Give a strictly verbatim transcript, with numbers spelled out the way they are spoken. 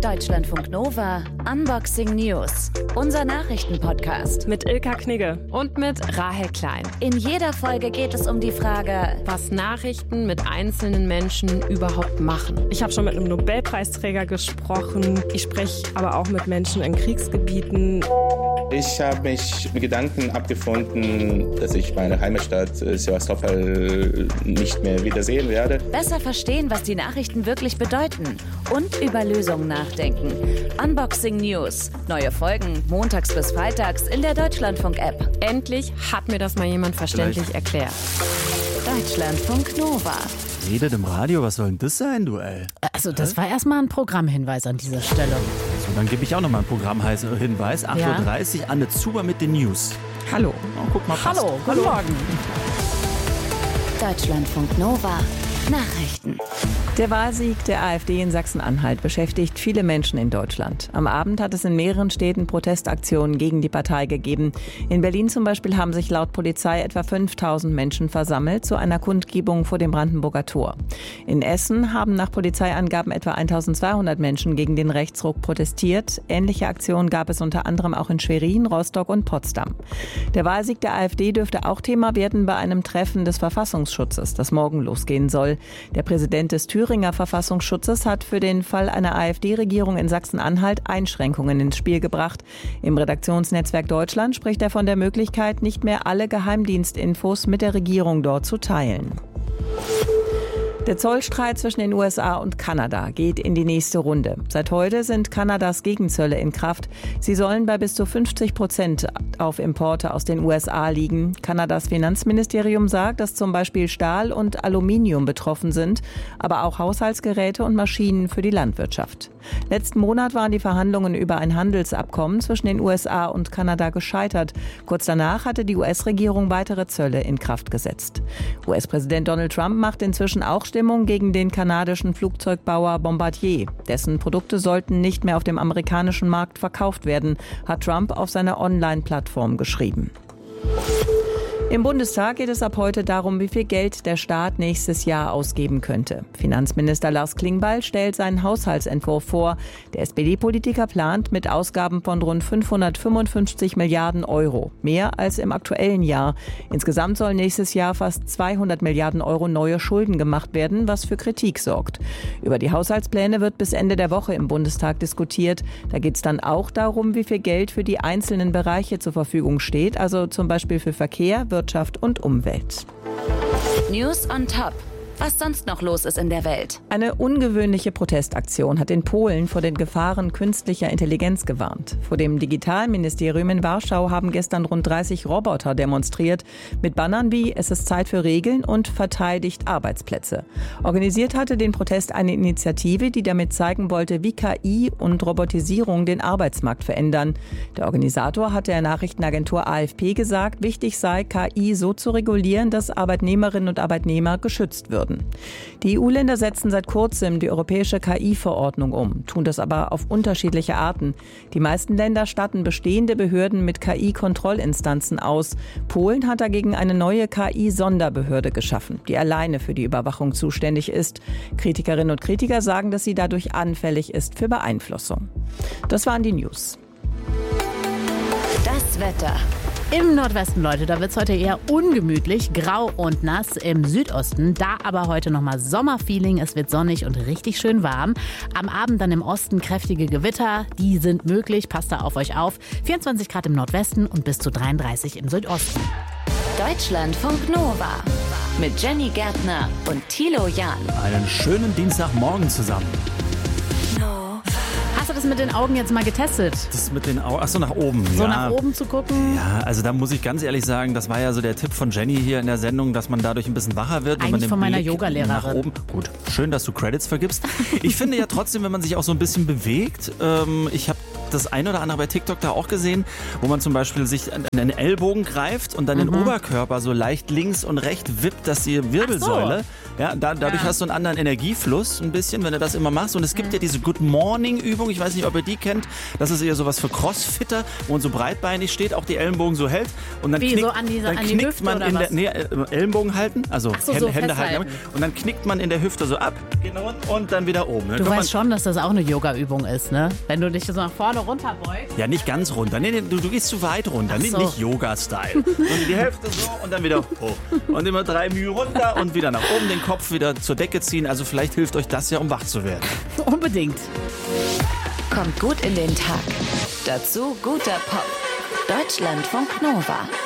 Deutschlandfunk Nova Unboxing News. Unser Nachrichtenpodcast mit Ilka Knigge und mit Rahel Klein. In jeder Folge geht es um die Frage, was Nachrichten mit einzelnen Menschen überhaupt machen. Ich habe schon mit einem Nobelpreisträger gesprochen. Ich spreche aber auch mit Menschen in Kriegsgebieten. Ich habe mich mit Gedanken abgefunden, dass ich meine Heimatstadt Sewastopol nicht mehr wiedersehen werde. Besser verstehen, was die Nachrichten wirklich bedeuten und über Lösungen nachdenken. Unboxing News. Neue Folgen montags bis freitags in der Deutschlandfunk-App. Endlich hat mir das mal jemand verständlich Vielleicht. erklärt. Deutschlandfunk Nova. Redet im Radio, was soll denn das sein, du, ey? Also das war erstmal ein Programmhinweis an dieser Stelle. So, dann gebe ich auch noch mal einen Programmhinweis. acht Uhr dreißig, Anne Zuber mit den News. Hallo. Oh, guck mal, passt. Hallo, guten Morgen. Deutschlandfunk Nova. Nachrichten. Der Wahlsieg der AfD in Sachsen-Anhalt beschäftigt viele Menschen in Deutschland. Am Abend hat es in mehreren Städten Protestaktionen gegen die Partei gegeben. In Berlin zum Beispiel haben sich laut Polizei etwa fünftausend Menschen versammelt zu einer Kundgebung vor dem Brandenburger Tor. In Essen haben nach Polizeiangaben etwa eintausendzweihundert Menschen gegen den Rechtsruck protestiert. Ähnliche Aktionen gab es unter anderem auch in Schwerin, Rostock und Potsdam. Der Wahlsieg der AfD dürfte auch Thema werden bei einem Treffen des Verfassungsschutzes, das morgen losgehen soll. Der Präsident des Thüringer Verfassungsschutzes hat für den Fall einer AfD-Regierung in Sachsen-Anhalt Einschränkungen ins Spiel gebracht. Im Redaktionsnetzwerk Deutschland spricht er von der Möglichkeit, nicht mehr alle Geheimdienstinfos mit der Regierung dort zu teilen. Der Zollstreit zwischen den U S A und Kanada geht in die nächste Runde. Seit heute sind Kanadas Gegenzölle in Kraft. Sie sollen bei bis zu fünfzig Prozent auf Importe aus den U S A liegen. Kanadas Finanzministerium sagt, dass zum Beispiel Stahl und Aluminium betroffen sind, aber auch Haushaltsgeräte und Maschinen für die Landwirtschaft. Letzten Monat waren die Verhandlungen über ein Handelsabkommen zwischen den U S A und Kanada gescheitert. Kurz danach hatte die U S-Regierung weitere Zölle in Kraft gesetzt. U S-Präsident Donald Trump macht inzwischen auch Stimmung gegen den kanadischen Flugzeugbauer Bombardier. Dessen Produkte sollten nicht mehr auf dem amerikanischen Markt verkauft werden, hat Trump auf seiner Online-Plattform geschrieben. Im Bundestag geht es ab heute darum, wie viel Geld der Staat nächstes Jahr ausgeben könnte. Finanzminister Lars Klingbeil stellt seinen Haushaltsentwurf vor. Der S P D-Politiker plant mit Ausgaben von rund fünfhundertfünfundfünfzig Milliarden Euro. Mehr als im aktuellen Jahr. Insgesamt sollen nächstes Jahr fast zweihundert Milliarden Euro neue Schulden gemacht werden, was für Kritik sorgt. Über die Haushaltspläne wird bis Ende der Woche im Bundestag diskutiert. Da geht es dann auch darum, wie viel Geld für die einzelnen Bereiche zur Verfügung steht, also zum Beispiel für Verkehr, Wirtschaft und Umwelt. News on Top. Was sonst noch los ist in der Welt. Eine ungewöhnliche Protestaktion hat in Polen vor den Gefahren künstlicher Intelligenz gewarnt. Vor dem Digitalministerium in Warschau haben gestern rund dreißig Roboter demonstriert mit Bannern wie „Es ist Zeit für Regeln" und „Verteidigt Arbeitsplätze". Organisiert hatte den Protest eine Initiative, die damit zeigen wollte, wie K I und Robotisierung den Arbeitsmarkt verändern. Der Organisator hat der Nachrichtenagentur A F P gesagt, wichtig sei, K I so zu regulieren, dass Arbeitnehmerinnen und Arbeitnehmer geschützt würden. Die E U-Länder setzen seit kurzem die europäische K I-Verordnung um, tun das aber auf unterschiedliche Arten. Die meisten Länder statten bestehende Behörden mit K I-Kontrollinstanzen aus. Polen hat dagegen eine neue K I-Sonderbehörde geschaffen, die alleine für die Überwachung zuständig ist. Kritikerinnen und Kritiker sagen, dass sie dadurch anfällig ist für Beeinflussung. Das waren die News. Das Wetter. Im Nordwesten, Leute, da wird es heute eher ungemütlich, grau und nass. Im Südosten, da aber heute nochmal Sommerfeeling. Es wird sonnig und richtig schön warm. Am Abend dann im Osten kräftige Gewitter. Die sind möglich. Passt da auf euch auf. vierundzwanzig Grad im Nordwesten und bis zu dreiunddreißig im Südosten. Deutschlandfunk Nova. Mit Jenny Gärtner und Thilo Jahn. Einen schönen Dienstagmorgen zusammen. Hast du das mit den Augen jetzt mal getestet? Das mit den Augen, achso, nach oben. So ja. nach oben zu gucken? Ja, also da muss ich ganz ehrlich sagen, das war ja so der Tipp von Jenny hier in der Sendung, dass man dadurch ein bisschen wacher wird. Eigentlich wenn man den von meiner Blick Yogalehrerin. nach oben. Gut, schön, dass du Credits vergibst. Ich finde ja trotzdem, wenn man sich auch so ein bisschen bewegt, ähm, ich habe das ein oder andere bei TikTok da auch gesehen, wo man zum Beispiel sich an den Ellbogen greift und dann mhm. den Oberkörper so leicht links und rechts wippt, dass die Wirbelsäule Ja, da, dadurch ja. hast du einen anderen Energiefluss ein bisschen, wenn du das immer machst. Und es gibt ja, ja diese Good Morning Übung, ich weiß nicht, ob ihr die kennt. Das ist eher sowas für Crossfitter, wo man so breitbeinig steht, auch die Ellenbogen so hält. Und dann Wie, knickt, so an diese, dann an die knickt Hüfte man oder in was? der, nee, Ellenbogen halten, also so, Hände, so Hände halten. festhalten. Und dann knickt man in der Hüfte so ab genau, und dann wieder oben. Dann du weißt man, schon, dass das auch eine Yoga-Übung ist, ne? Wenn du dich so nach vorne runter beugst. ja, nicht ganz runter. Nee, nee, du, du gehst zu weit runter. Nicht, so. nicht Yoga-Style. Und die Hälfte so und dann wieder hoch. Und immer drei Mühe runter und wieder nach oben, den Kopf wieder zur Decke ziehen. Also vielleicht hilft euch das ja, um wach zu werden. Unbedingt. Kommt gut in den Tag. Dazu guter Pop. Deutschlandfunk Nova.